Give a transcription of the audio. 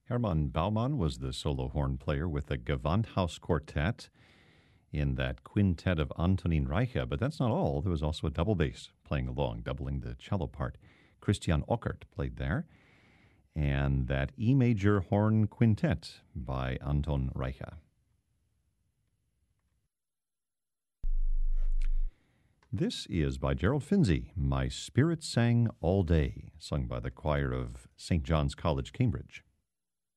Hermann Baumann was the solo horn player with the Gewandhaus Quartet in that quintet of Antonin Reicha, but that's not all. There was also a double bass playing along, doubling the cello part. Christian Ockert played there, and that E major horn quintet by Anton Reicha. This is by Gerald Finzi, My Spirit Sang All Day, sung by the choir of St. John's College, Cambridge.